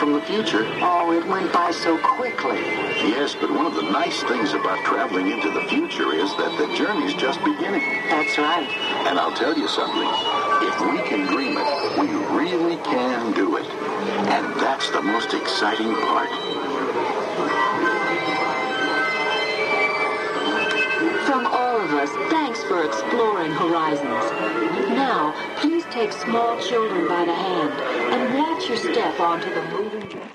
from the future. Oh, it went by so quickly. Yes, but one of the nice things about traveling into the future is that the journey's just beginning. That's right. And I'll tell you something. If we can dream it, we really can do it. And that's the most exciting part. From all of us, thanks for exploring horizons. Now, please take small children by the hand and watch your step onto the moving...